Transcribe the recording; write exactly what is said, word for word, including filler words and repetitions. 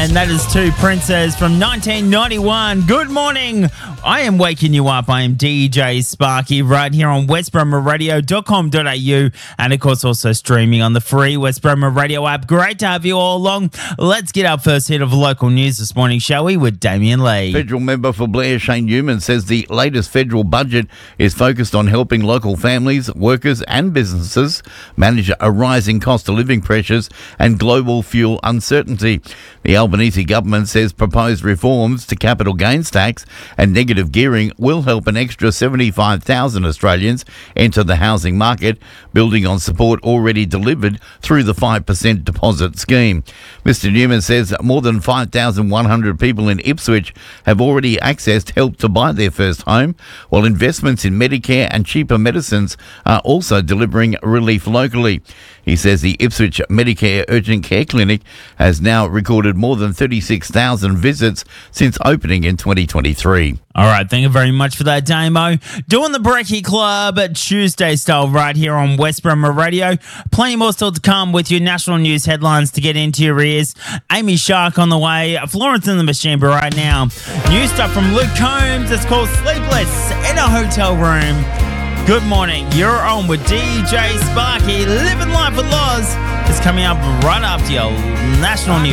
And that is Two Princes from nineteen ninety-one. Good morning. I am waking you up. I am D J Sparky right here on west bromwich radio dot com dot a u and, of course, also streaming on the free West Bromwich Radio app. Great to have you all along. Let's get our first hit of local news this morning, shall we, with Damien Lee. Federal member for Blair, Shane Newman, says the latest federal budget is focused on helping local families, workers and businesses manage a rising cost of living pressures and global fuel uncertainty. The Albanese government says proposed reforms to capital gains tax and negative gearing will help an extra seventy-five thousand Australians enter the housing market, building on support already delivered through the five percent deposit scheme. Mister Newman says more than five thousand one hundred people in Ipswich have already accessed help to buy their first home, while investments in Medicare and cheaper medicines are also delivering relief locally. He says the Ipswich Medicare Urgent Care Clinic has now recorded more than thirty-six thousand visits since opening in twenty twenty-three. All right, thank you very much for that, Damo. Doing the Brekkie Club Tuesday style right here on West Bromwich Radio. Plenty more still to come with your national news headlines to get into your ears. Amy Shark on the way. Florence in the machine, but right now, new stuff from Luke Combs. It's called Sleepless in a Hotel Room. Good morning. You're on with D J Sparky. Living Life with Loz is coming up right after your national news.